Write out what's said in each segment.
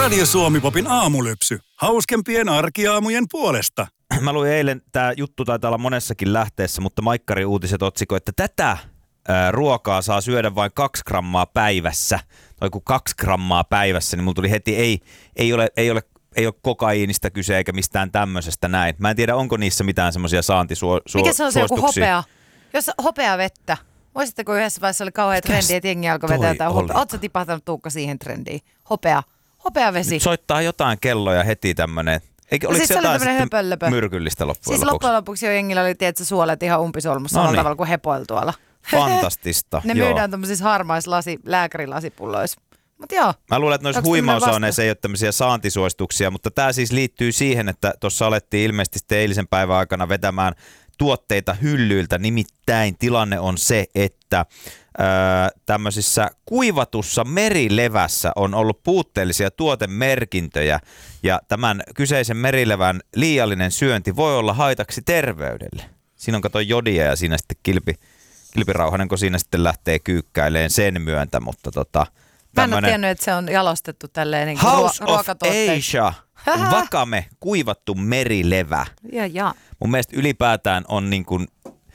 Radio Suomi-popin aamulypsy. Hauskempien arkiaamujen puolesta. Mä luin eilen, tää juttu taitaa olla monessakin lähteessä, mutta Maikkari uutiset otsikoi, että tätä ruokaa saa syödä vain 2 grammaa päivässä. Tai kun 2 grammaa päivässä, niin mulla tuli heti, ei ole kokaiinista kyse eikä mistään tämmöisestä näin. Mä en tiedä, onko niissä mitään semmoisia saantisuosituksia. Mikä se on se joku hopea? Jos hopea vettä. Muistatteko yhdessä vaiheessa oli kauhean trendi, että jengi alkoi vetää jotain hopea. Ootko tipahtanut Tuukka siihen trendiin? Hopeavesi. Nyt soittaa jotain kelloja heti tämmönen. Oliko siis se jotain höpöllöpö. Myrkyllistä loppujen siis lopuksi? Loppujen lopuksi jo jengillä oli tietysti suolet ihan umpisolmussa samalla tavalla kuin hepoilla tuolla. Fantastista. Ne myydään tommosissa harmaissa lääkärilasipulloissa. Mut joo. Mä luulen, että noissa huimausaoneissa ei ole tämmöisiä saantisuosituksia, mutta tämä siis liittyy siihen, että tuossa alettiin ilmeisesti eilisen päivän aikana vetämään tuotteita hyllyiltä. Nimittäin tilanne on se, että tämmöisissä kuivatussa merilevässä on ollut puutteellisia tuotemerkintöjä ja tämän kyseisen merilevän liiallinen syönti voi olla haitaksi terveydelle. Siinä on kato jodia ja siinä sitten kilpirauhanenko siinä sitten lähtee kyykkäileen sen myöntä, mutta Mä en ole tiennyt, että se on jalostettu tälleen niin House of ruokatuotteeksi. Asia, vakame, kuivattu merilevä. Ja. Mun mielestä ylipäätään on niin kuin,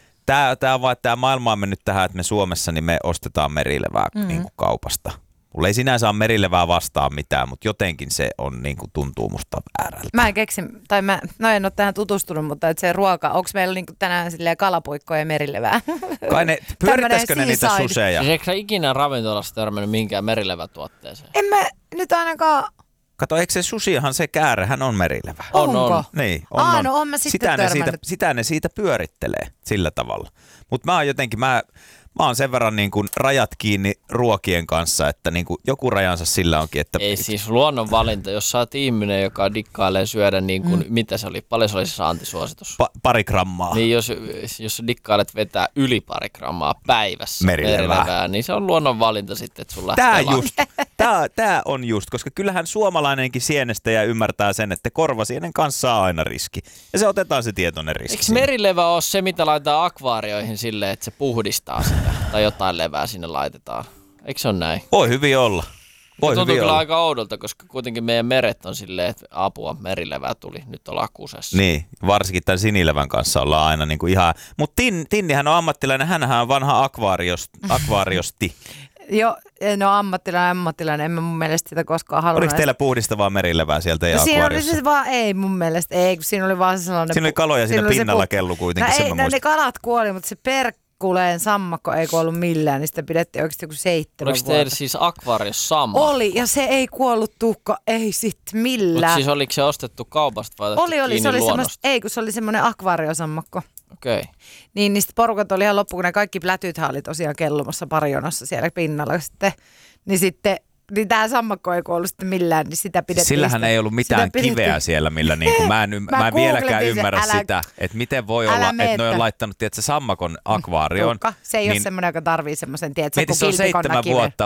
tää maailma on mennyt tähän, että me Suomessa niin me ostetaan merilevää niin kuin kaupasta. Mulla ei sinänsä ole merilevää vastaan mitään, mutta jotenkin se on niin kuin tuntuu musta väärältä. Mä en keksi, en ole tähän tutustunut, mutta että se ruoka, onko meillä niin kuin tänään silleen kalapuikkoja ja merilevää? Kai ne, pyörittäisikö ne niitä suseja? Siis eikö sä ikinä ravintolassa törmännyt mihinkään merilevätuotteeseen? En mä nyt ainakaan. Kato, eikö se susihan se käärehän on merilevä? Onko? Niin, on. No on mä sitten sitä ne siitä pyörittelee sillä tavalla. Mutta mä oon sen verran niin kuin rajat kiinni ruokien kanssa, että niin kuin joku rajansa sillä onkin. Että ei siis luonnonvalinta, jos sä oot ihminen, joka dikkailee syödä niin kuin, mitä se oli, paljon se oli se saantisuositus? 2 grammaa. Niin jos dikkailet vetää yli 2 grammaa päivässä merilevää, niin se on luonnonvalinta sitten, että sun lähtee Tää on just, koska kyllähän suomalainenkin sienestäjä ymmärtää sen, että korvasienen kanssa on aina riski. Ja se otetaan se tietoinen riski. Eikö merilevä ole se, mitä laitetaan akvaarioihin silleen, että se puhdistaa sitä? Tai jotain levää sinne laitetaan. Eikö se ole näin? Voi hyvin olla. Tuntuu kyllä aika oudolta, koska kuitenkin meidän meret on silleen, että apua, merilevää tuli, nyt ollaan kusessa. Niin, varsinkin tämän sinilevän kanssa ollaan aina niin kuin ihan. Mutta Tinnihän on ammattilainen, hänhän on vanha akvaariosti. Joo, no ammattilainen, en mä mun mielestä sitä koskaan halunnut. Oliko teillä puhdistavaa merilevää sieltä ja siinä akvaariossa? oli siis vaan, ei mun mielestä, ei, kun siinä oli vaan sellainen. Siinä oli kaloja siinä pinnalla kellu kuitenkin. Ne kalat kuoli, mutta se Kuleen sammakko ei kuollut millään, niin sitä pidettiin oikeasti joku 7 vuotta. Oliko teillä siis akvaariossa sammakko? Oli, ja se ei kuollut Tuukka, ei sit millään. Mutta siis oliko se ostettu kaupasta vai oli, se oli semmoista, ei kun se oli semmoinen akvaariosammakko. Okei. Niin niistä porukat oli ihan loppu, kun ne kaikki plätythän oli tosiaan kellumassa parijonossa siellä pinnalla sitten. Niin tämä sammakko ei kuollut sitten millään, niin sitä pidettiin. Sillähän ei ollut mitään kiveä siellä, millä niinku, mä en vieläkään ymmärrä sitä, että miten voi olla, että ne on laittanut sammakon akvaarioon. Se ei ole semmoinen, joka tarvii semmoisen, tiedätkö, se on 7 vuotta